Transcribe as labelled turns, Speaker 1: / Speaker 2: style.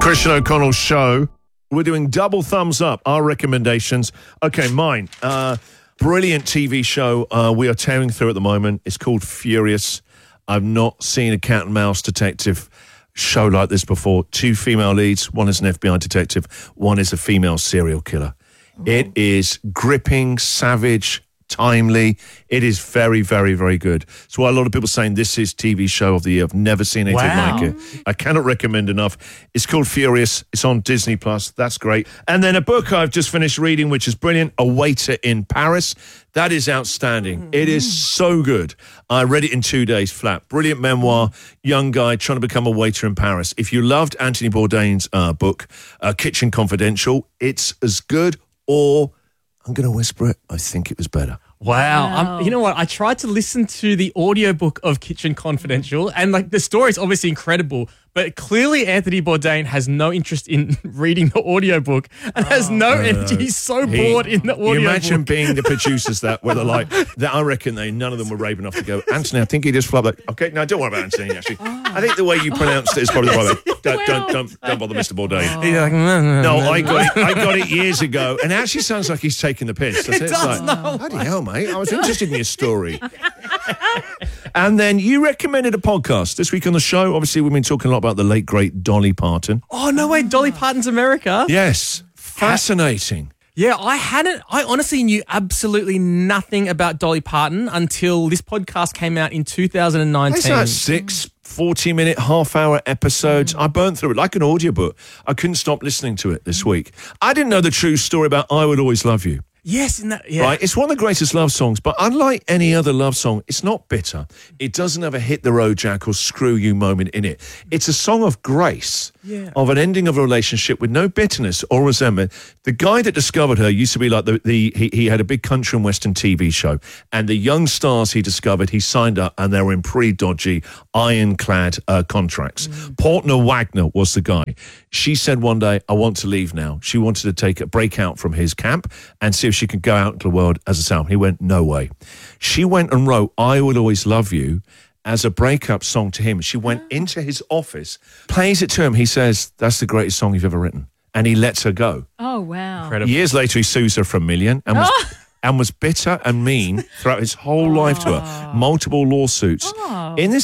Speaker 1: Christian O'Connell Show. We're doing double thumbs up, our recommendations. Okay, mine. Brilliant TV show we are tearing through at the moment. It's called Furious. I've not seen a cat and mouse detective show like this before. 2 female leads. One is an FBI detective. One is a female serial killer. It is gripping, savage, timely. It is very, very, very good. That's why a lot of people are saying this is TV show of the year. I've never seen anything like it. I cannot recommend enough. It's called Furious. It's on Disney Plus. That's great. And then a book I've just finished reading, which is brilliant, A Waiter in Paris. That is outstanding. It is so good. I read it in 2 days flat. Brilliant memoir, young guy trying to become a waiter in Paris. If you loved Anthony Bourdain's book, Kitchen Confidential, it's as good, or I'm going to whisper it, I think it was better.
Speaker 2: Wow. You know what? I tried to listen to the audiobook of Kitchen Confidential, and the story is obviously incredible, but clearly Anthony Bourdain has no interest in reading the audiobook and has no energy. He's so bored in the audiobook.
Speaker 1: You imagine being the producers that I reckon none of them were brave enough to go, Anthony, I think he just flubbed. Okay, no, don't worry about Anthony, actually. I think the way you pronounced it is probably the right way. Don't bother Mr. Bourdain.
Speaker 2: He's like,
Speaker 1: no, I got it years ago, and it actually sounds like he's taking the piss.
Speaker 2: It does, no.
Speaker 1: Bloody hell, mate. I was interested in your story. And then you recommended a podcast this week on the show. Obviously, we've been talking a lot about the late, great Dolly Parton.
Speaker 2: Oh, no way. Dolly Parton's America?
Speaker 1: Yes. Fascinating.
Speaker 2: Yeah, I honestly knew absolutely nothing about Dolly Parton until this podcast came out in 2019.
Speaker 1: It's like 6 40-minute, half-hour episodes. I burnt through it like an audiobook. I couldn't stop listening to it this week. I didn't know the true story about I Would Always Love You.
Speaker 2: Yes,
Speaker 1: right. It's one of the greatest love songs, but unlike any other love song, it's not bitter. It doesn't have a hit the road, Jack, or screw you moment in it. It's a song of grace, of an ending of a relationship with no bitterness or resentment. The guy that discovered her used to be like he had a big country and western TV show, and the young stars he discovered, he signed up, and they were in pretty dodgy, ironclad contracts. Portner Wagner was the guy. She said one day, I want to leave now. She wanted to take a break out from his camp and see if she could go out into the world as herself. He went, no way. She went and wrote I Would Always Love You as a breakup song to him. She went into his office, plays it to him. He says, that's the greatest song you've ever written. And he lets her go.
Speaker 3: Oh, wow.
Speaker 2: Incredible.
Speaker 1: Years later, he sues her for $1 million and was bitter and mean throughout his whole life to her. Multiple lawsuits. In this